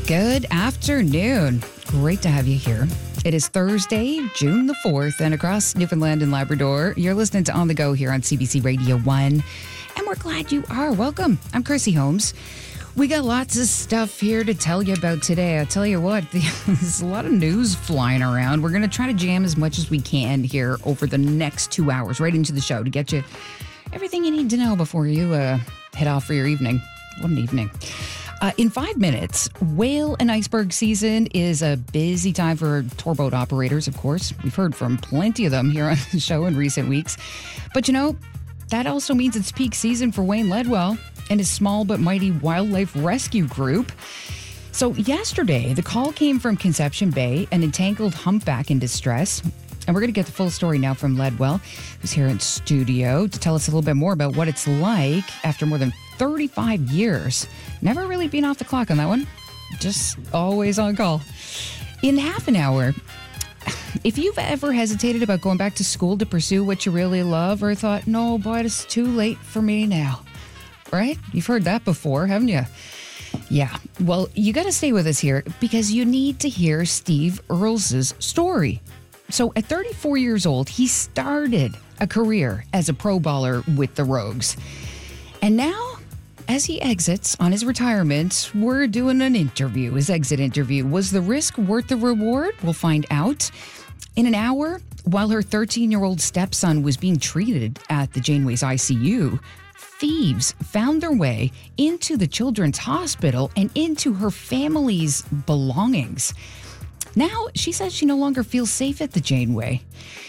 Good afternoon. Great to have you here. It is Thursday, June the 4th, and across Newfoundland and Labrador, you're listening to On the Go here on CBC Radio 1, and we're glad you are. Welcome. I'm Chrissy Holmes. We got lots of stuff here to tell you about today. I tell you what, there's a lot of news flying around. We're going to try to jam as much as we can here over the next 2 hours, right into the show to get you everything you need to know before you head off for your evening. What an evening. In 5 minutes, whale and iceberg season is a busy time for tour boat operators, of course. We've heard from plenty of them here on the show in recent weeks. But you know, that also means it's peak season for Wayne Ledwell and his small but mighty wildlife rescue group. So yesterday, the call came from Conception Bay, an entangled humpback in distress. And we're going to get the full story now from Ledwell, who's here in studio to tell us a little bit more about what it's like after more than 35 years. Never really been off the clock on that one. Just always on call. In half an hour, if you've ever hesitated about going back to school to pursue what you really love or thought, no, boy, it's too late for me now, right? You've heard that before, haven't you? Yeah. Well, you got to stay with us here because you need to hear Steve Earls' story. So at 34 years old, he started a career as a pro bowler with the Rogues. And now, as he exits on his retirement, we're doing an interview, his exit interview. Was the risk worth the reward? We'll find out. In an hour, while her 13-year-old stepson was being treated at the Janeway's ICU, thieves found their way into the children's hospital and into her family's belongings. Now, she says she no longer feels safe at the Janeway.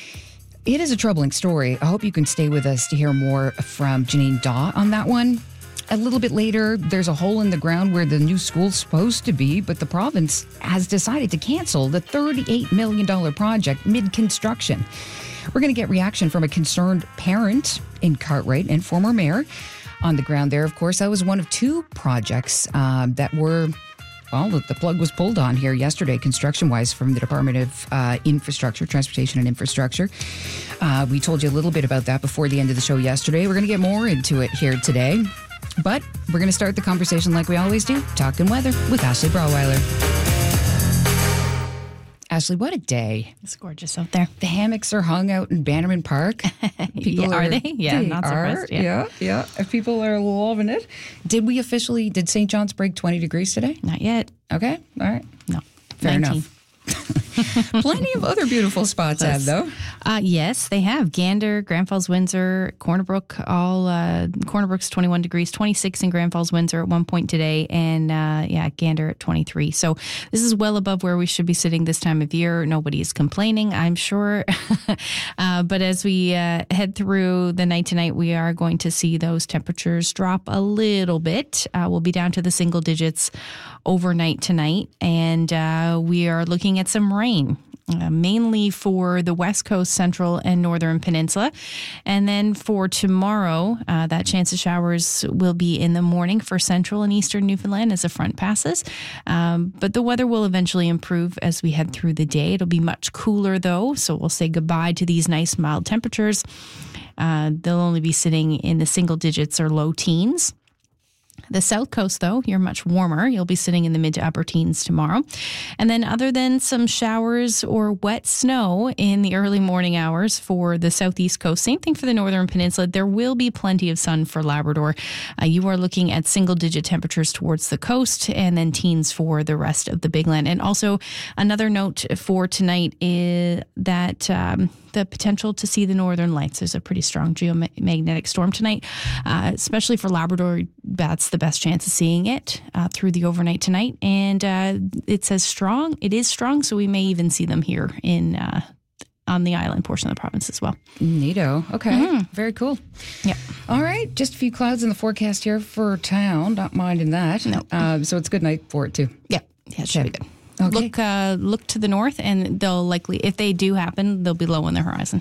It is a troubling story. I hope you can stay with us to hear more from Janine Daw on that one. A little bit later, there's a hole in the ground where the new school's supposed to be, but the province has decided to cancel the $38 million project mid-construction. We're going to get reaction from a concerned parent in Cartwright and former mayor on the ground there. Of course, that was one of two projects that were... Well, the plug was pulled on here yesterday, construction-wise, from the Department of Infrastructure, Transportation and Infrastructure. We told you a little bit about that before the end of the show yesterday. We're going to get more into it here today. But we're going to start the conversation like we always do, talking weather with Ashley Brawweiler. Ashley, what a day. It's gorgeous out there. The hammocks are hung out in Bannerman Park. Are they? Yeah, not surprised. Yeah. People are loving it. Did St. John's break 20 degrees today? Not yet. Okay. All right. No. Fair 19. enough. Plenty of other beautiful spots have, though. Yes, they have. Gander, Grand Falls, Windsor, Corner Brook, Corner Brook's 21 degrees, 26 in Grand Falls, Windsor at one point today, and Gander at 23. So this is well above where we should be sitting this time of year. Nobody is complaining, I'm sure. But as we head through the night tonight, we are going to see those temperatures drop a little bit. We'll be down to the single digits overnight tonight, and we are looking at some rain, mainly for the West Coast, Central, and Northern Peninsula. And then for tomorrow, that chance of showers will be in the morning for Central and Eastern Newfoundland as the front passes. But the weather will eventually improve as we head through the day. It'll be much cooler, though, so we'll say goodbye to these nice mild temperatures. They'll only be sitting in the single digits or low teens. The South Coast, though, you're much warmer. You'll be sitting in the mid to upper teens tomorrow. And then other than some showers or wet snow in the early morning hours for the Southeast Coast, same thing for the Northern Peninsula, there will be plenty of sun for Labrador. You are looking at single-digit temperatures towards the coast and then teens for the rest of the Big Land. And also another note for tonight is that the potential to see the Northern Lights. There's a pretty strong geomagnetic storm tonight, especially for Labrador. That's the best chance of seeing it through the overnight tonight. And it says strong. It is strong, so we may even see them here in on the island portion of the province as well. Neato. Okay. Very cool. Yeah. All right. Just a few clouds in the forecast here for town. Not minding that. No. So it's a good night for it, too. Yeah. Yeah, it should be good. Okay. Look to the north, and they'll likely, if they do happen, they'll be low on the horizon.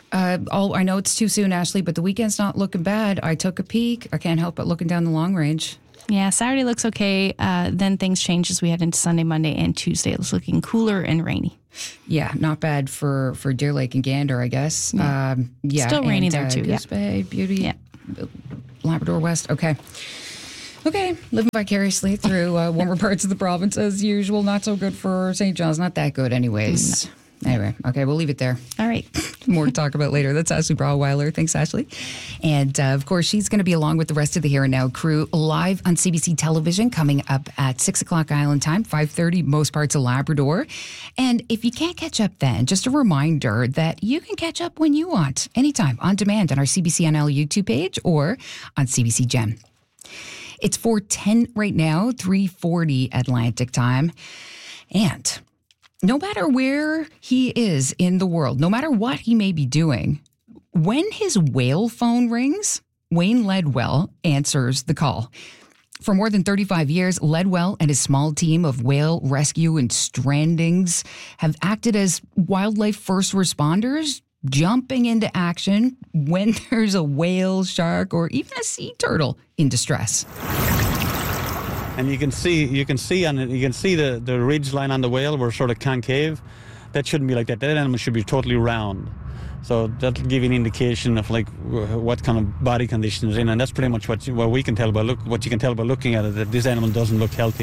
I know it's too soon, Ashley, but the weekend's not looking bad. I took a peek. I can't help but looking down the long range. Yeah, Saturday looks okay. Then things change as we head into Sunday, Monday, and Tuesday. It's looking cooler and rainy. Yeah, not bad for Deer Lake and Gander, I guess. Yeah, still rainy there too. Goose Bay, Beauty, yeah. Labrador West. Okay. Okay, living vicariously through warmer parts of the province as usual. Not so good for St. John's. Not that good anyways. No. Anyway, okay, we'll leave it there. All right. More to talk about later. That's Ashley Brawweiler. Thanks, Ashley. And, of course, she's going to be along with the rest of the Here and Now crew live on CBC television coming up at 6 o'clock Island time, 5:30 most parts of Labrador. And if you can't catch up then, just a reminder that you can catch up when you want, anytime, on demand on our CBCNL YouTube page or on CBC Gem. It's 4:10 right now, 3:40 Atlantic time. And no matter where he is in the world, no matter what he may be doing, when his whale phone rings, Wayne Ledwell answers the call. For more than 35 years, Ledwell and his small team of whale rescue and strandings have acted as wildlife first responders, jumping into action when there's a whale, shark, or even a sea turtle in distress. And you can see the ridge line on the whale were sort of concave. That shouldn't be like that. That animal should be totally round. So that'll give you an indication of like what kind of body condition is in, and that's pretty much what we can tell by what you can tell by looking at it, that this animal doesn't look healthy.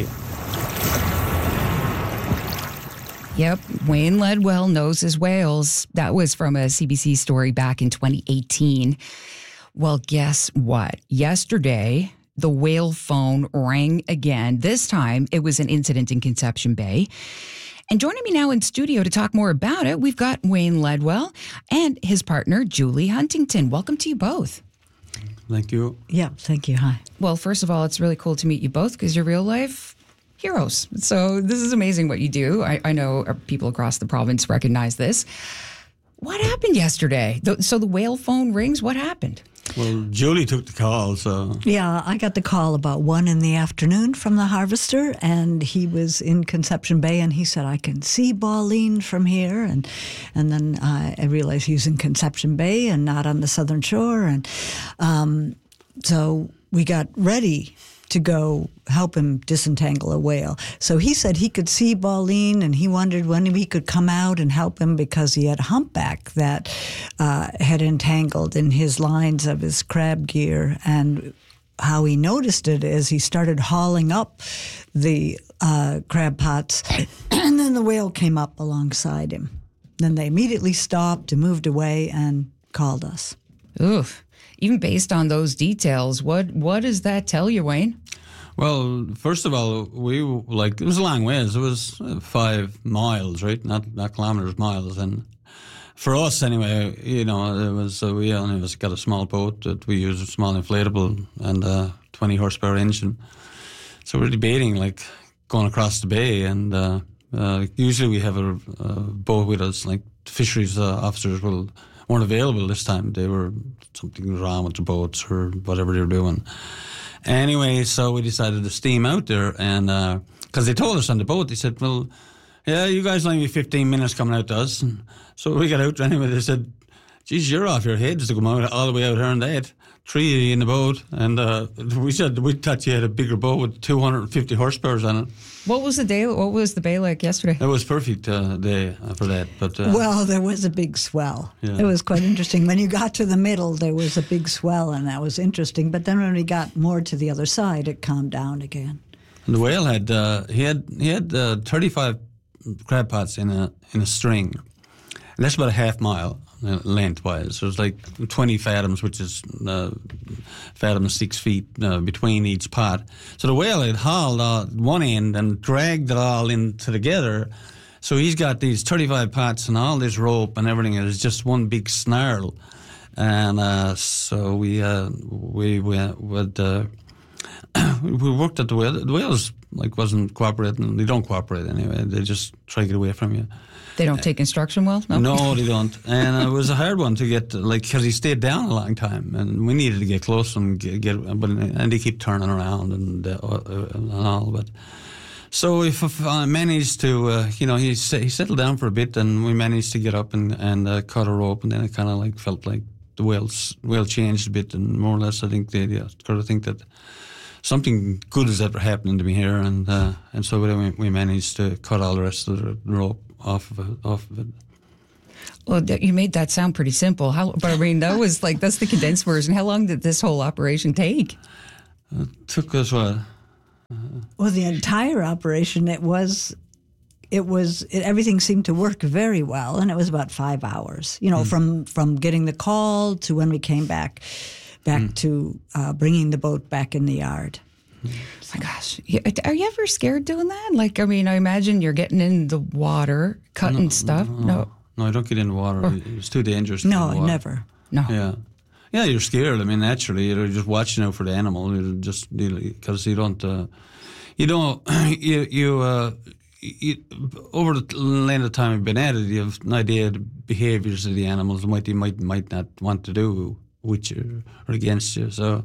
Yep, Wayne Ledwell knows his whales. That was from a CBC story back in 2018. Well, guess what? Yesterday, the whale phone rang again. This time, it was an incident in Conception Bay. And joining me now in studio to talk more about it, we've got Wayne Ledwell and his partner, Julie Huntington. Welcome to you both. Thank you. Yeah, thank you. Hi. Well, first of all, it's really cool to meet you both because you're real life heroes. So this is amazing what you do. I know people across the province recognize this. What happened yesterday? So the whale phone rings. What happened? Well, Julie took the call, so... Yeah, I got the call about 1 p.m. from the harvester, and he was in Conception Bay, and he said, I can see Balleen from here. And then I realized he was in Conception Bay and not on the southern shore. And so we got ready to go help him disentangle a whale. So he said he could see Balleen, and he wondered when we could come out and help him because he had a humpback that had entangled in his lines of his crab gear. And how he noticed it is he started hauling up the crab pots, and then the whale came up alongside him. Then they immediately stopped and moved away and called us. Oof. Even based on those details, what does that tell you, Wayne? Well, first of all, it was a long ways. It was 5 miles, right? Not kilometers, miles. And for us, anyway, it was we only got a small boat that we use, a small inflatable and a 20 horsepower engine. So we're debating like going across the bay, and usually we have a boat with us. Like the fisheries officers weren't available this time. They were something wrong with the boats or whatever they were doing. Anyway, so we decided to steam out there, and because they told us on the boat, they said, well, yeah, you guys only have 15 minutes coming out to us. And so we got out anyway. They said, geez, you're off your heads to come out all the way out here and that. 3 of you in the boat, and we said we thought you had a bigger boat with 250 horsepower on it. What was the day? What was the bay like yesterday? It was perfect day for that. But well, there was a big swell. Yeah. It was quite interesting. When you got to the middle, there was a big swell, and that was interesting. But then when we got more to the other side, it calmed down again. And the whale had he had 35 crab pots in a string, and that's about a half mile lengthwise. So it's like 20 fathoms, which is fathoms 6 feet between each pot. So the whale had hauled one end and dragged it all in together. So he's got these 35 pots and all this rope and everything. It was just one big snarl. And so we worked at the whale. The whales wasn't cooperating. They don't cooperate anyway. They just try to get away from you. They don't take instruction well? No, they don't. And it was a hard one to get, because he stayed down a long time, and we needed to get close and and they keep turning around and all. But so if I managed to, he settled down for a bit, and we managed to get up and cut a rope, and then it kind of felt like the whale changed a bit, and more or less I think they kind of think that something good is ever happening to me here, and so we managed to cut all the rest of the rope off of it. Well, you made that sound pretty simple. But I mean, that's the condensed version. How long did this whole operation take? It took us what? Well, the entire operation, everything seemed to work very well, and it was about 5 hours. From getting the call to when we came back to bringing the boat back in the yard. My gosh. Are you ever scared doing that? Like, I mean, I imagine you're getting in the water, cutting stuff. No, I don't get in the water. It's too dangerous to get in the water. Never. No. Yeah. Yeah, you're scared. I mean, naturally, you're just watching out for the animal. You're just because you don't, over the length of time you've been at it, you have an idea of the behaviours of the animals and what they might not want to do with you or against you. So,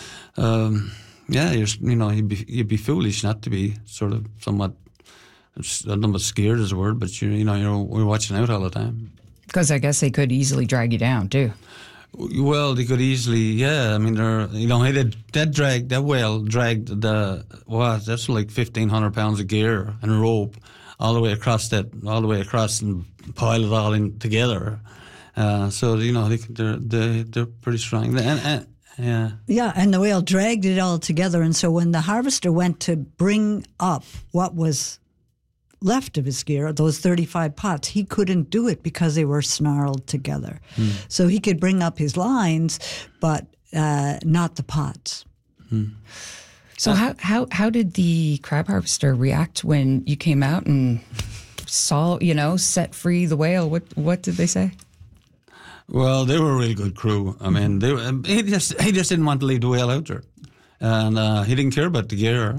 you'd be foolish not to be sort of somewhat. I don't know what scared is a word, but we're watching out all the time. Because I guess they could easily drag you down too. Well, they could easily, yeah. I mean, that whale dragged that's like 1,500 pounds of gear and rope all the way across and pile it all in together. So they're pretty strong. And Yeah, and the whale dragged it all together. And so when the harvester went to bring up what was left of his gear, those 35 pots, he couldn't do it because they were snarled together. So he could bring up his lines, but not the pots. So how did the crab harvester react when you came out and saw, set free the whale? What did they say? Well, they were a really good crew. I mean, he just didn't want to leave the whale out there, and he didn't care about the gear.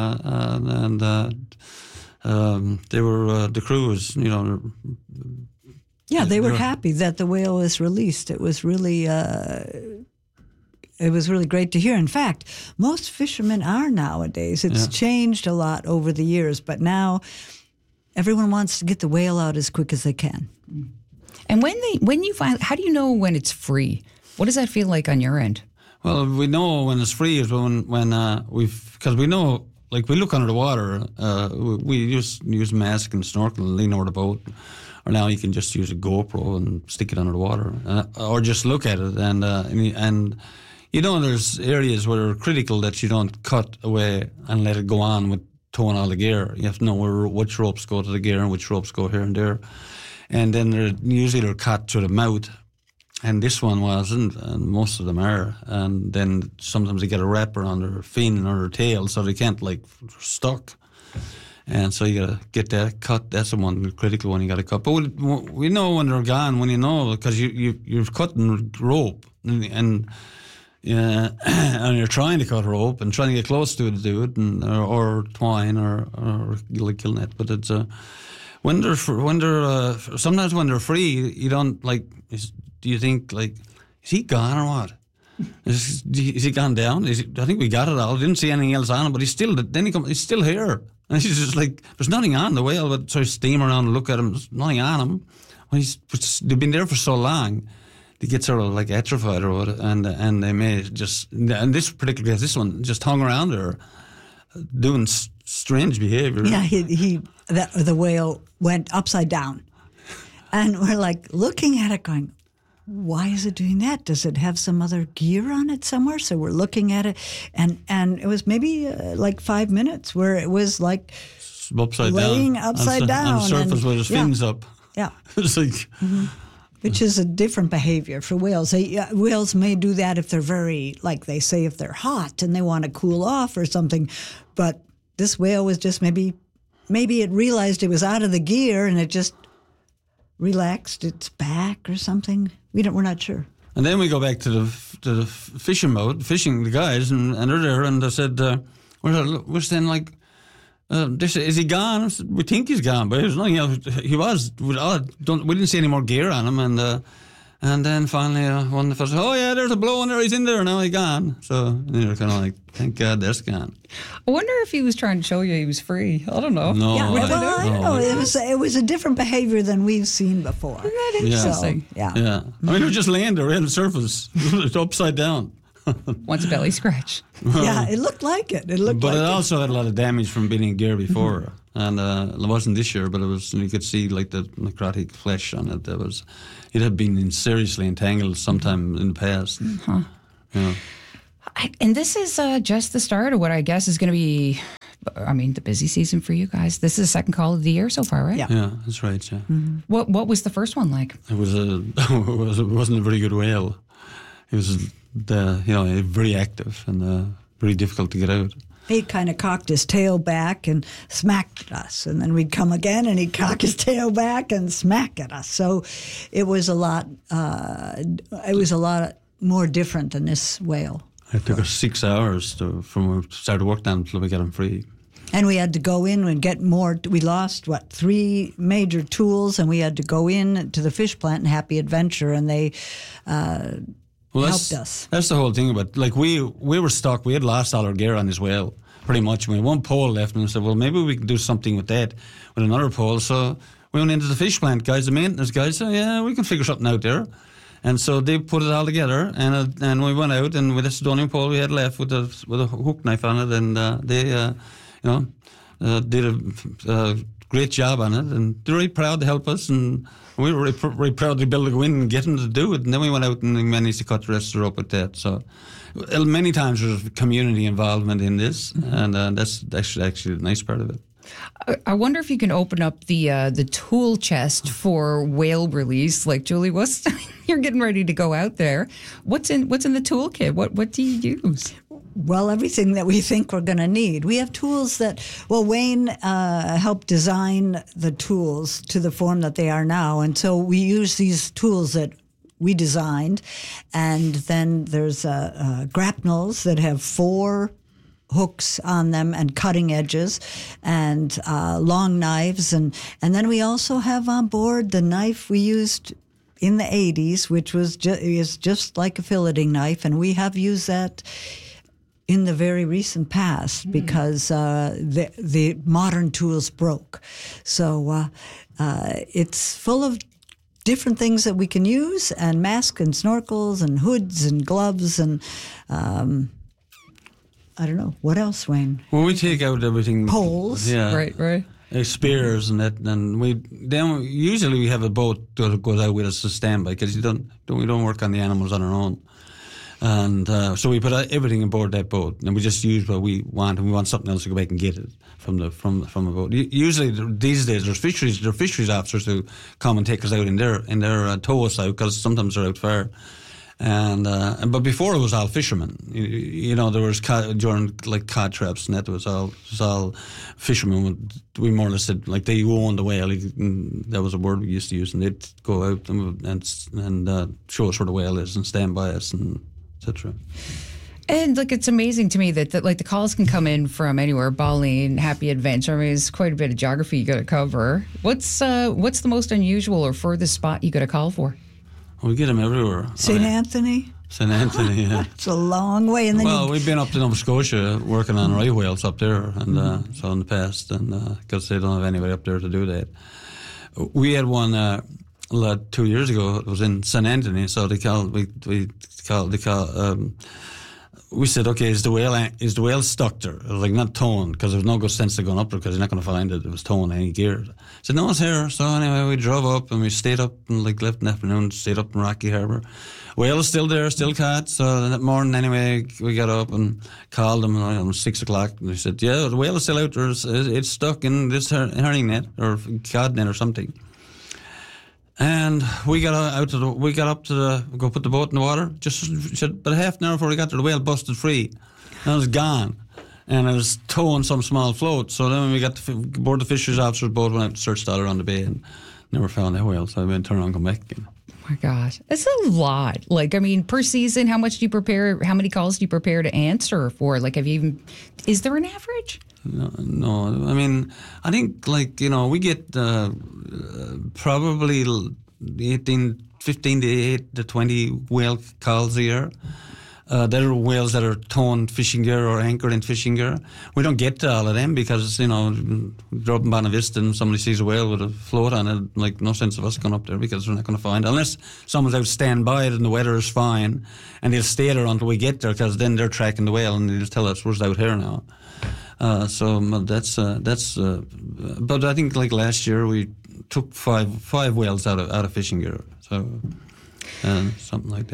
They were the crew was, Yeah, they were happy that the whale was released. It was really great to hear. In fact, most fishermen are nowadays. It's changed a lot over the years, but now everyone wants to get the whale out as quick as they can. And when you find, how do you know when it's free? What does that feel like on your end? Well, we know when it's free is when because we know, like, we look under the water. We just use mask and snorkel and lean over the boat. Or now you can just use a GoPro and stick it under the water, or just look at it. And there's areas where are critical that you don't cut away and let it go on with towing all the gear. You have to know which ropes go to the gear and which ropes go here and there. And then they're cut to the mouth. And this one wasn't, and most of them are. And then sometimes they get a wrapper on their fin or their tail, so they can't, stuck. And so you got to get that cut. That's the critical one you got to cut. But we know when they're gone, because you're cutting rope and you're trying to cut rope and trying to get close to it to do it, or twine or like gill net. But it's sometimes when they're free, you don't do you think, is he gone or what? Is he gone down? I think we got it all. Didn't see anything else on him, but he's still here. And he's just there's nothing on the whale, but sort of steam around and look at him. There's nothing on him. They've been there for so long, they get sort of atrophied or what, and they may just, in this particular case, this one just hung around there doing strange behavior. Yeah, the whale went upside down. And we're looking at it going, why is it doing that? Does it have some other gear on it somewhere? So we're looking at it, and it was maybe 5 minutes where it was upside laying down, upside down on the surface with his fins up. Yeah, it's which is a different behavior for whales. Whales may do that if they're very, they say, if they're hot and they want to cool off or something. But this whale was just maybe it realized it was out of the gear and it just relaxed its back or something. We're not sure. And then we go back to the fishing boat, the guys, and they're there, and they said, we're saying they said, is he gone? I said, we think he's gone, but there's nothing else. He was. We didn't see any more gear on him, and then finally one of the fellas said, oh yeah, there's a blow in there. He's in there now. He's gone. So they were kind of thank God that's gone. I wonder if he was trying to show you he was free. I don't know. No, I don't know. It was a different behavior than we've seen before. Isn't that interesting? So, yeah. I mean, it was just laying there on the surface, it's upside down. Once a belly scratch. Yeah, it looked like it. But it also had a lot of damage from being in gear before. And it wasn't this year, but it was, you could see the necrotic flesh on it. It had been seriously entangled sometime in the past. Huh. Yeah. And this is just the start of what I guess is going to be, I mean, the busy season for you guys. This is the second call of the year so far, right? Yeah, that's right. Yeah. Mm-hmm. What was the first one like? It wasn't a very good whale. It was very active and very difficult to get out. He kind of cocked his tail back and smacked at us, and then we'd come again, and he'd cock his tail back and smack at us. So it was a lot. It was a lot more different than this whale. It took us 6 hours from when we started work down until we got him free. And we had to go in and get more. We lost, 3 major tools, and we had to go in to the fish plant in Happy Adventure, and they helped us. That's the whole thing about, like, we were stuck. We had lost all our gear on this whale, pretty much. We had one pole left, and we said, well, maybe we can do something with that, with another pole. So we went into the fish plant guys, the maintenance guys, said, yeah, we can figure something out there. And so they put it all together, and we went out, and with this only pole we had left with a hook knife on it, and they did a great job on it, and they're really proud to help us, and we were really proud to be able to go in and get them to do it. And then we went out and managed to cut the rest of the rope with that. So many times there's community involvement in this, and that's actually a nice part of it. I wonder if you can open up the tool chest for whale release. Like, Julie, you're getting ready to go out there. What's in the toolkit? What do you use? Well, everything that we think we're going to need. We have tools that, Wayne helped design the tools to the form that they are now. And so we use these tools that we designed. And then there's grapnels that have 4 hooks on them and cutting edges and long knives. And then we also have on board the knife we used in the 80s, which is just like a filleting knife. And we have used that in the very recent past because the modern tools broke. So it's full of different things that we can use, and masks and snorkels and hoods and gloves and I don't know. What else, Wayne? Well, we take out everything. Poles. Yeah. Right. Spears and that, and then usually we have a boat that goes out with us to standby because we don't work on the animals on our own. And so we put everything aboard that boat, and we just use what we want, and we want something else to go back and get it from the boat. Usually these days there are fisheries officers who come and take us out in their tow us out because sometimes they're out far. And but before it was all fishermen. There was during like cod traps and that was all fishermen. We more or less said like they owned the whale. That was a word we used to use, and they'd go out and show us where the whale is and stand by us and etc. And like, it's amazing to me that like the calls can come in from anywhere. Ballyne, Happy Adventure. I mean, it's quite a bit of geography you got to cover. What's the most unusual or furthest spot you got to call for? We get them everywhere. St. Anthony? St. Anthony, yeah. It's a long way. And then we've been up to Nova Scotia working on right whales up there, and so in the past, and because they don't have anybody up there to do that. We had one 2 years ago. It was in St. Anthony, so we said, okay, is the whale stuck there? It was like not towing, because there was no good sense of going up there because you're not going to find it. It was towing any gear. I said, no, it's here. So anyway, we drove up and we stayed up and left in the afternoon, stayed up in Rocky Harbour. Whale is still there, still caught. So that morning anyway, we got up and called them it was 6 o'clock. And they said, yeah, the whale is still out there. It's stuck in this herring net or cod net or something. And we got up to go put the boat in the water. Just about half an hour before we got there, the whale busted free. And it was gone. And it was towing some small float. So then when we got aboard the fisheries officer's boat, went out and searched all around the bay and never found that whale. So I went turn around and come back again. Oh my gosh. It's a lot. Like, I mean, per season, how much do you prepare? How many calls do you prepare to answer for? Like, is there an average? No. I mean, I think, we get probably 15 to 20 whale calls a year. There are whales that are towing fishing gear or anchored in fishing gear. We don't get to all of them because, they're up in Bonavista and somebody sees a whale with a float on it, like no sense of us going up there because we're not going to find it. Unless someone's out standby it and the weather is fine and they'll stay there until we get there because then they're tracking the whale and they'll tell us we're out here now. So that's but I think like last year we took five whales out of fishing gear, so something like that.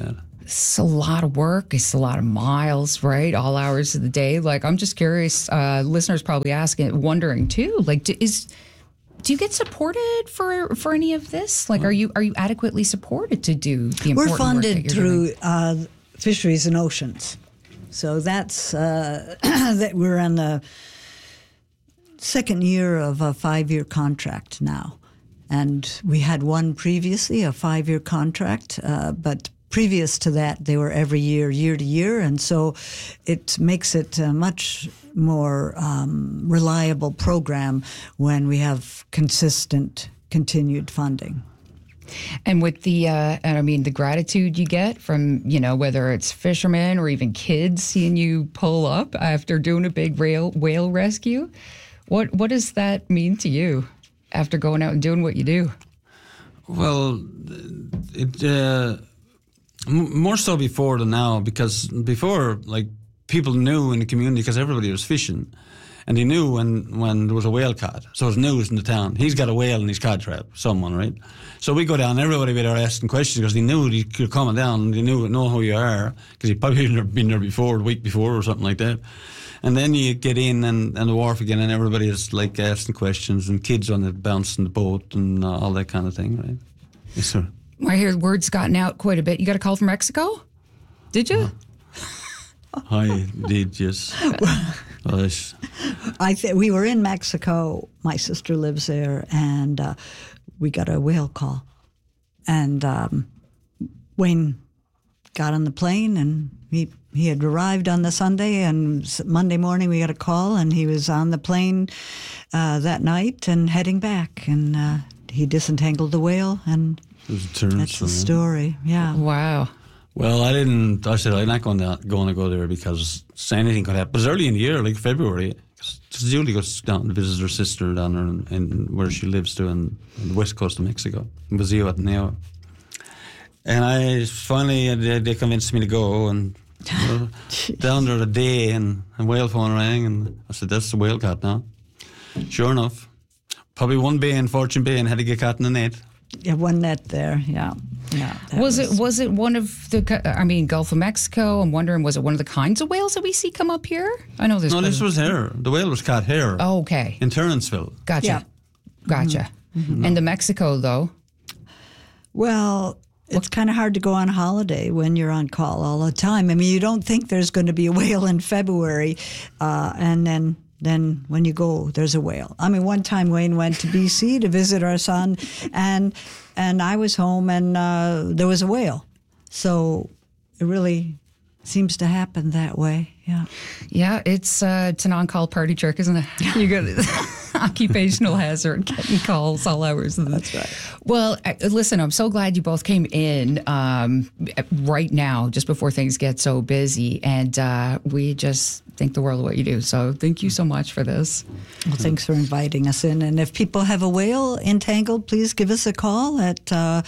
It's a lot of work. It's a lot of miles, right? All hours of the day. Like, I'm just curious. Listeners probably wondering too. Like, do you get supported for any of this? Like, are you adequately supported to do the important We're work funded that you're through Fisheries and Oceans, so that's that we're on the second year of a 5-year contract now, and we had one previously, a 5-year contract, but previous to that, they were every year to year, and so it makes it a much more reliable program when we have consistent, continued funding. And with the, the gratitude you get from, whether it's fishermen or even kids seeing you pull up after doing a big whale rescue, what does that mean to you after going out and doing what you do? Well, more so before than now, because before, like, people knew in the community because everybody was fishing, and they knew when there was a whale caught. So it was news in the town. He's got a whale in his cod trap, someone, right? So we go down, everybody be there asking questions because they knew you're coming down, and they know who you are because you probably never been there before, the week before or something like that. And then you get in and the wharf again, and everybody is like asking questions, and kids on the bouncing the boat and all that kind of thing, right? Yes, sir. I hear word's gotten out quite a bit. You got a call from Mexico? Did you? I did, yes. We were in Mexico. My sister lives there, and we got a whale call. And Wayne got on the plane, and he had arrived on the Sunday, and Monday morning we got a call, and he was on the plane that night and heading back. And he disentangled the whale, and that's the story. Yeah. Wow. Well, I said I'm not going to go there because anything could happen. But it's early in the year, like February. Julie goes down to visit her sister down there in where she lives too, on the west coast of Mexico, in Basilio Ateneo. And I finally, they convinced me to go, and down there a day, and a whale phone rang, and I said, that's the whale caught now. Sure enough. Probably one bay in Fortune Bay and had to get caught in the net. Yeah, one net there, yeah. Was it one of the, Gulf of Mexico? I'm wondering, was it one of the kinds of whales that we see come up here? I know this. No, this was here. The whale was caught here. Oh, okay. In Turnanceville. Gotcha. Yeah. Gotcha. Mm-hmm. And the Mexico, though? Well, it's kind of hard to go on holiday when you're on call all the time. I mean, you don't think there's going to be a whale in February, and then when you go, there's a whale. I mean, one time Wayne went to BC to visit our son, and I was home, and there was a whale. So it really seems to happen that way. Yeah. Yeah, it's an on-call party trick, isn't it? You got occupational hazard, getting calls all hours of the day. That's right. Well, listen, I'm so glad you both came in right now, just before things get so busy, and we just think the world of what you do. So thank you so much for this. Well, thanks for inviting us in. And if people have a whale entangled, please give us a call at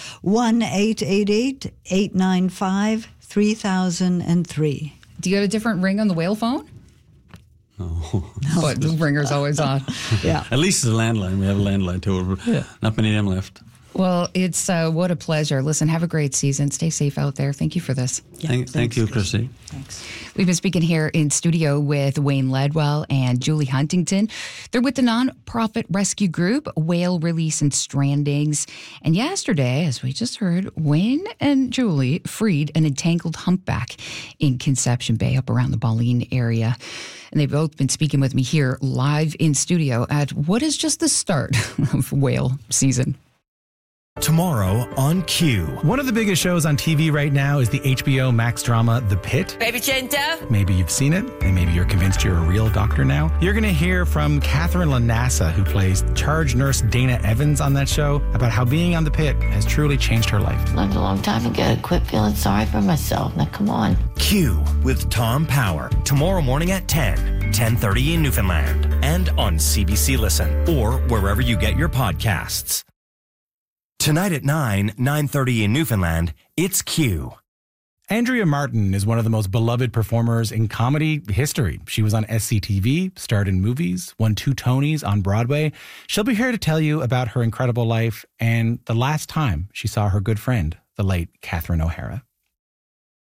1-888-895-3003. Do you have a different ring on the whale phone? No. But the ringer's always on. Yeah. At least it's a landline. We have a landline too. Yeah. Not many of them left. Well, it's what a pleasure. Listen, have a great season. Stay safe out there. Thank you for this. Yeah, thank you, Chrissy. Thanks. We've been speaking here in studio with Wayne Ledwell and Julie Huntington. They're with the nonprofit rescue group, Whale Release and Strandings. And yesterday, as we just heard, Wayne and Julie freed an entangled humpback in Conception Bay up around the Baleine area. And they've both been speaking with me here live in studio at what is just the start of whale season. Tomorrow on Q. One of the biggest shows on TV right now is the HBO Max drama, The Pit. Baby Chinta. Maybe you've seen it, and maybe you're convinced you're a real doctor now. You're going to hear from Catherine Lanassa, who plays charge nurse Dana Evans on that show, about how being on The Pit has truly changed her life. Learned a long time ago to quit feeling sorry for myself. Now, come on. Q with Tom Power. Tomorrow morning at 10:30 in Newfoundland. And on CBC Listen, or wherever you get your podcasts. Tonight at 9:30 in Newfoundland, it's Q. Andrea Martin is one of the most beloved performers in comedy history. She was on SCTV, starred in movies, won 2 Tonys on Broadway. She'll be here to tell you about her incredible life and the last time she saw her good friend, the late Catherine O'Hara.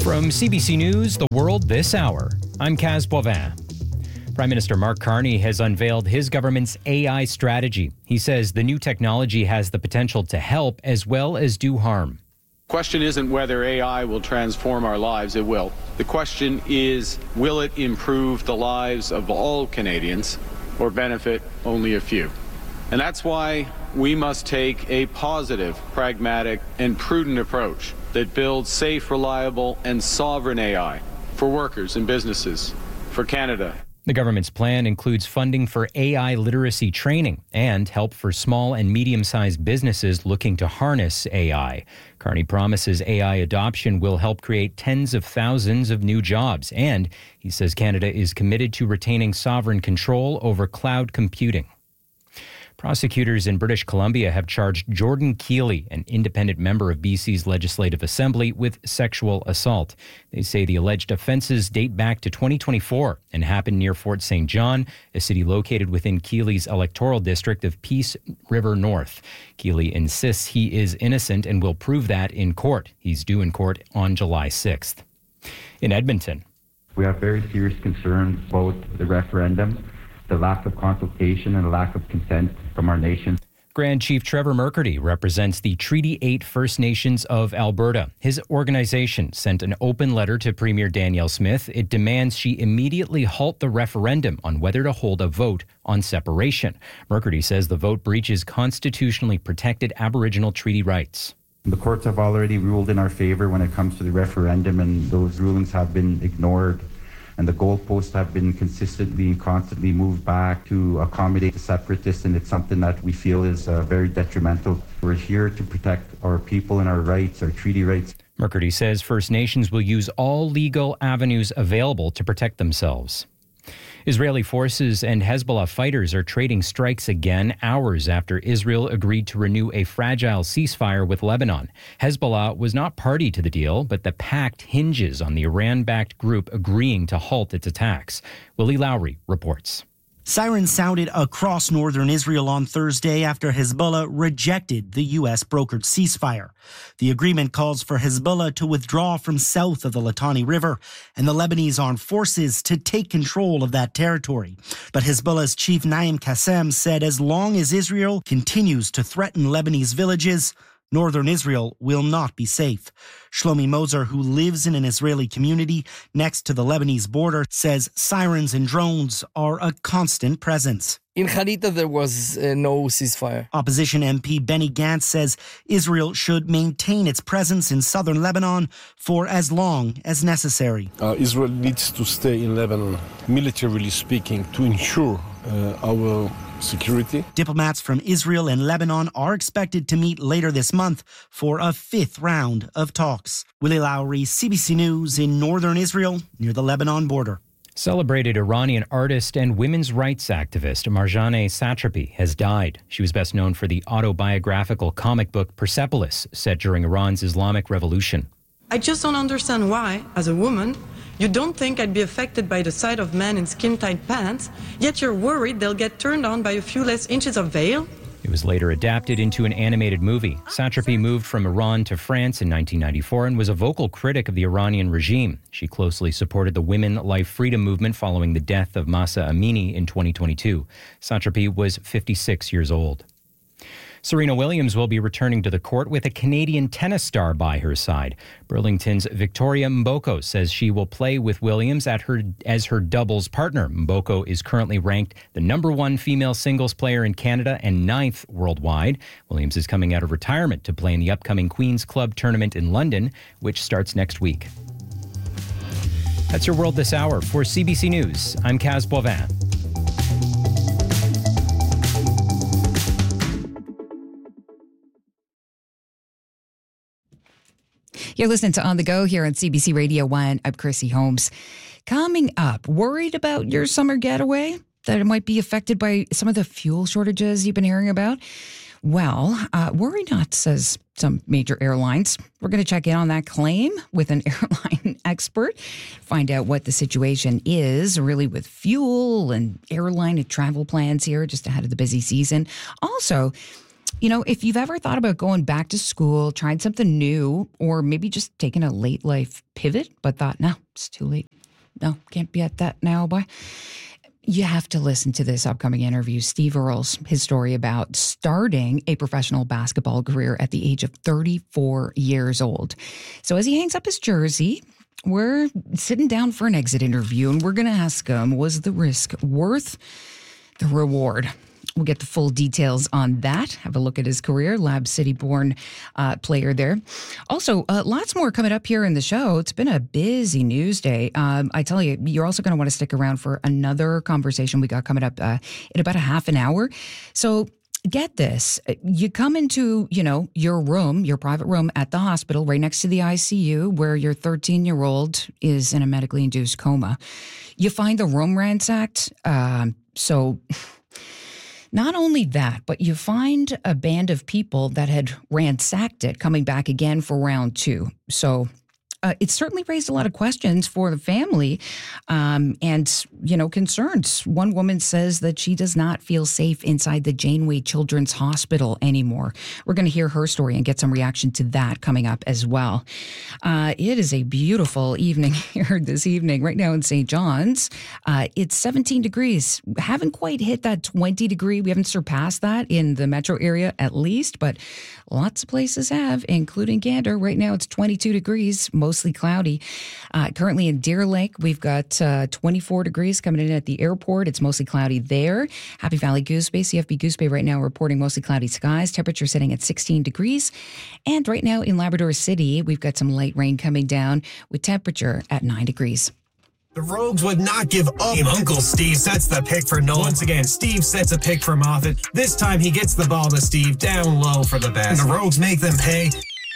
From CBC News, The World This Hour, I'm Kaz Boivin. Prime Minister Mark Carney has unveiled his government's AI strategy. He says the new technology has the potential to help as well as do harm. The question isn't whether AI will transform our lives. It will. The question is, will it improve the lives of all Canadians or benefit only a few? And that's why we must take a positive, pragmatic, and prudent approach that builds safe, reliable, and sovereign AI for workers and businesses, for Canada. The government's plan includes funding for AI literacy training and help for small and medium-sized businesses looking to harness AI. Carney promises AI adoption will help create tens of thousands of new jobs, and he says Canada is committed to retaining sovereign control over cloud computing. Prosecutors in British Columbia have charged Jordan Keeley, an independent member of BC's Legislative Assembly, with sexual assault. They say the alleged offenses date back to 2024 and happened near Fort St. John, a city located within Keeley's electoral district of Peace River North. Keeley insists he is innocent and will prove that in court. He's due in court on July 6th. In Edmonton, we have very serious concerns about the referendum, the lack of consultation and the lack of consent from our nation. Grand Chief Trevor Mercurdy represents the Treaty 8 First Nations of Alberta. His organization sent an open letter to Premier Danielle Smith. It demands she immediately halt the referendum on whether to hold a vote on separation. Mercurdy says the vote breaches constitutionally protected Aboriginal treaty rights. The courts have already ruled in our favor when it comes to the referendum, and those rulings have been ignored. And the goalposts have been consistently and constantly moved back to accommodate the separatists, and it's something that we feel is very detrimental. We're here to protect our people and our rights, our treaty rights. Mercurdy says First Nations will use all legal avenues available to protect themselves. Israeli forces and Hezbollah fighters are trading strikes again hours after Israel agreed to renew a fragile ceasefire with Lebanon. Hezbollah was not party to the deal, but the pact hinges on the Iran-backed group agreeing to halt its attacks. Willie Lowry reports. Sirens sounded across northern Israel on Thursday after Hezbollah rejected the U.S. brokered ceasefire. The agreement calls for Hezbollah to withdraw from south of the Litani River and the Lebanese armed forces to take control of that territory. But Hezbollah's chief Naim Qassem said as long as Israel continues to threaten Lebanese villages, northern Israel will not be safe. Shlomi Moser, who lives in an Israeli community next to the Lebanese border, says sirens and drones are a constant presence. In Harita, there was no ceasefire. Opposition MP Benny Gantz says Israel should maintain its presence in southern Lebanon for as long as necessary. Israel needs to stay in Lebanon, militarily speaking, to ensure our security. Diplomats from Israel and Lebanon are expected to meet later this month for a fifth round of talks. Willie Lowry, CBC News in northern Israel near the Lebanon border. Celebrated Iranian artist and women's rights activist Marjane Satrapi has died. She was best known for the autobiographical comic book Persepolis, set during Iran's Islamic Revolution. I just don't understand why, as a woman, you don't think I'd be affected by the sight of men in skin-tight pants, yet you're worried they'll get turned on by a few less inches of veil? It was later adapted into an animated movie. Satrapi moved from Iran to France in 1994 and was a vocal critic of the Iranian regime. She closely supported the Women Life Freedom movement following the death of Mahsa Amini in 2022. Satrapi was 56 years old. Serena Williams will be returning to the court with a Canadian tennis star by her side. Burlington's Victoria Mboko says she will play with Williams as her doubles partner. Mboko is currently ranked the #1 female singles player in Canada and 9th worldwide. Williams is coming out of retirement to play in the upcoming Queen's Club tournament in London, which starts next week. That's your World This Hour. For CBC News, I'm Kaz Boivin. You're listening to On the Go here on CBC Radio 1. I'm Chrissy Holmes. Coming up, worried about your summer getaway? That it might be affected by some of the fuel shortages you've been hearing about? Well, worry not, says some major airlines. We're going to check in on that claim with an airline expert, find out what the situation is really with fuel and airline and travel plans here just ahead of the busy season. Also, You know, if you've ever thought about going back to school, trying something new, or maybe just taking a late life pivot, but thought, no, it's too late. No, can't be at that now, boy. You have to listen to this upcoming interview. Steve Earls, his story about starting a professional basketball career at the age of 34 years old. So as he hangs up his jersey, we're sitting down for an exit interview, and we're going to ask him, was the risk worth the reward? We'll get the full details on that. Have a look at his career, Lab City-born player there. Also, lots more coming up here in the show. It's been a busy news day. I tell you, you're also going to want to stick around for another conversation we got coming up in about a half an hour. So get this. You come into, your room, your private room at the hospital right next to the ICU where your 13-year-old is in a medically induced coma. You find the room ransacked. Not only that, but you find a band of people that had ransacked it coming back again for round 2. So it certainly raised a lot of questions for the family and, concerns. One woman says that she does not feel safe inside the Janeway Children's Hospital anymore. We're going to hear her story and get some reaction to that coming up as well. It is a beautiful evening here this evening. Right now in St. John's, it's 17 degrees. Haven't quite hit that 20 degree. We haven't surpassed that in the metro area at least, but lots of places have, including Gander. Right now it's 22 degrees, mostly cloudy. Currently in Deer Lake, we've got 24 degrees coming in at the airport. It's mostly cloudy there. Happy Valley Goose Bay, CFB Goose Bay right now reporting mostly cloudy skies. Temperature sitting at 16 degrees. And right now in Labrador City, we've got some light rain coming down with temperature at 9 degrees. The Rogues would not give up. Uncle Steve sets the pick for Nolan. Once again, Steve sets a pick for Moffat. This time he gets the ball to Steve down low for the basket. And the Rogues make them pay.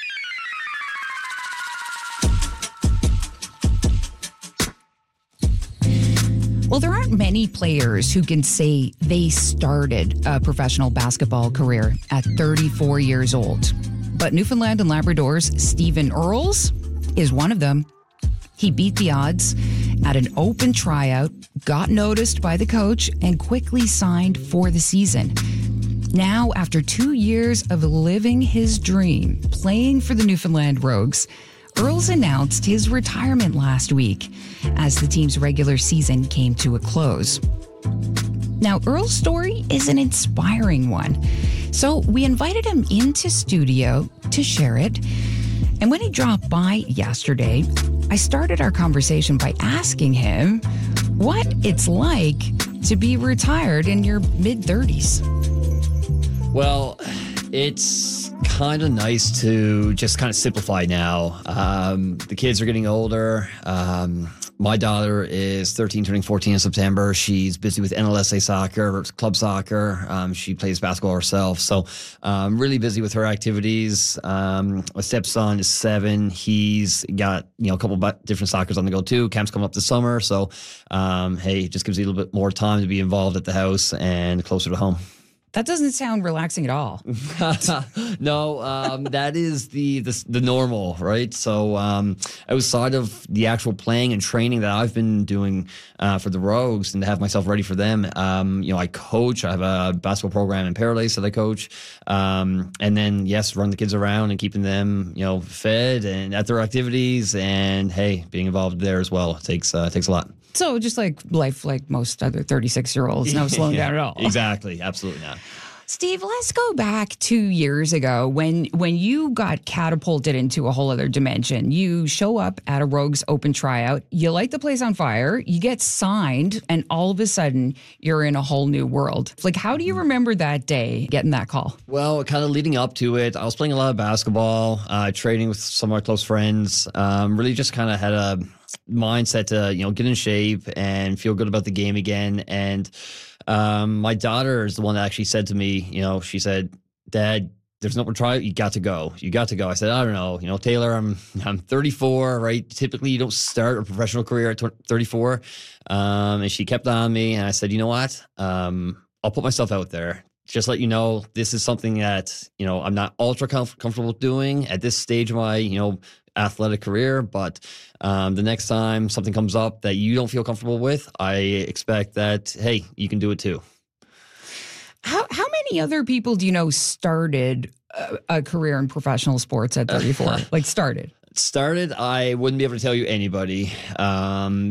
Well, there aren't many players who can say they started a professional basketball career at 34 years old. But Newfoundland and Labrador's Stephen Earls is one of them. He beat the odds at an open tryout, got noticed by the coach, and quickly signed for the season. Now, after 2 years of living his dream, playing for the Newfoundland Rogues, Earls announced his retirement last week as the team's regular season came to a close. Now, Earl's story is an inspiring one, so we invited him into studio to share it. And when he dropped by yesterday, I started our conversation by asking him what it's like to be retired in your mid-30s. Well, it's kind of nice to just kind of simplify now. The kids are getting older. My daughter is 13, turning 14 in September. She's busy with NLSA soccer, club soccer. She plays basketball herself. So really busy with her activities. My stepson is 7. He's got, a couple of different soccers on the go too. Camp's coming up this summer. So, it just gives you a little bit more time to be involved at the house and closer to home. That doesn't sound relaxing at all. No, that is the normal, right? So outside of the actual playing and training that I've been doing for the Rogues and to have myself ready for them, I coach. I have a basketball program in Paradise that I coach. And then, yes, run the kids around and keeping them, fed and at their activities. And, being involved there as well takes a lot. So just like life, like most other 36-year-olds, no slowing down at all. Exactly. Absolutely not. Steve, let's go back 2 years ago when you got catapulted into a whole other dimension. You show up at a Rogues open tryout, you light the place on fire, you get signed, and all of a sudden you're in a whole new world. Like, how do you remember that day, getting that call? Well, kind of leading up to it, I was playing a lot of basketball, training with some of my close friends, really just kind of had a mindset to, get in shape and feel good about the game again. And my daughter is the one that actually said to me, she said, "Dad, there's no more tryout. You got to go. You got to go." I said, "I don't know. Taylor, I'm 34, right? Typically, you don't start a professional career at 34." And she kept on me. And I said, "You know what? I'll put myself out there. Just let you know, this is something that, I'm not ultra comfortable doing at this stage of my, athletic career, but the next time something comes up that you don't feel comfortable with, I expect that, hey, you can do it too." How many other people do you know started a career in professional sports at 34? Started? Started, I wouldn't be able to tell you anybody.